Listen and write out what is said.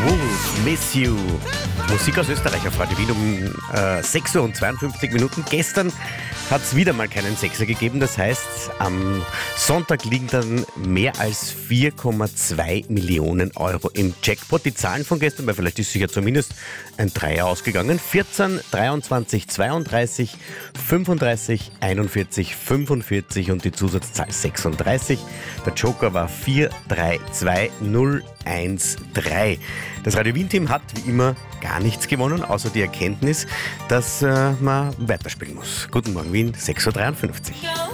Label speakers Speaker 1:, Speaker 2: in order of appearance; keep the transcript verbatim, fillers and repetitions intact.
Speaker 1: Wolf, Miss You. Musik aus Österreich auf Radio Wien um äh, sechs Uhr und zweiundfünfzig Minuten. Gestern hat es wieder mal keinen Sechser gegeben. Das heißt, am Sonntag liegen dann mehr als vier Komma zwei Millionen Euro im Jackpot. Die Zahlen von gestern, weil vielleicht ist sicher zumindest ein Dreier ausgegangen. vierzehn, dreiundzwanzig, zweiunddreißig, fünfunddreißig, einundvierzig, fünfundvierzig und die Zusatzzahl sechsunddreißig. Der Joker war vier drei zwei null eins drei. Das Radio Wien-Team hat wie immer gar nichts gewonnen, außer die Erkenntnis, dass äh, man weiterspielen muss. Guten Morgen Wien, sechs Uhr dreiundfünfzig.